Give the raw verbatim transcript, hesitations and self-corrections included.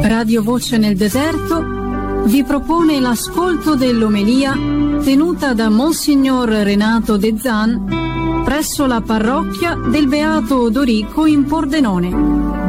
Radio Voce nel Deserto vi propone l'ascolto dell'omelia tenuta da Monsignor Renato De Zan presso la parrocchia del Beato Odorico in Pordenone.